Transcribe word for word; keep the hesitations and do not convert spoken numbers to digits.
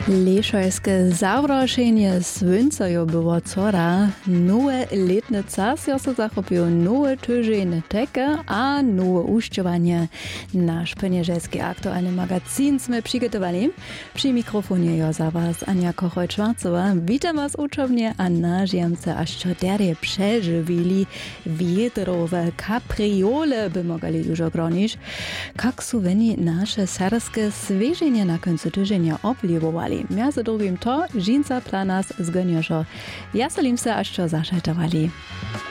Lešojske zawrošenje svincajo było cora, nowe letne casjo se zachopił nowe tyżene teke a nowe ušćovanje. Naš penieżelski aktualny magazin sme przygotowali. Przy mikrofonie jo za was Ania Kochoj-Schwarzowa. Witam was uczownie, a nažijemce aż čoderje przeżywili wiedrowe kapriole by mogli już ogronić. Jak su veni nasze serskie sveženje na końcu tyżenia obliwowali. Między drugim to, żinca planas zgonioszo. Ja solim se aż čo zašajtovali.